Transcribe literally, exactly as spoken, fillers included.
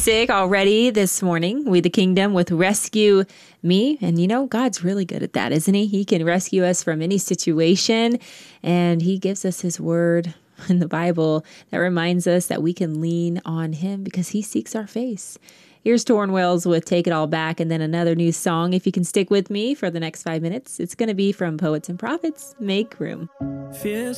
music already this morning. We the Kingdom with Rescue Me. And you know, God's really good at that, isn't he? He can rescue us from any situation. And he gives us his word in the Bible that reminds us that we can lean on him because he seeks our face. Here's Torn Wells with Take It All Back, and then another new song. If you can stick with me for the next five minutes, it's going to be from Poets and Prophets, Make Room. Fears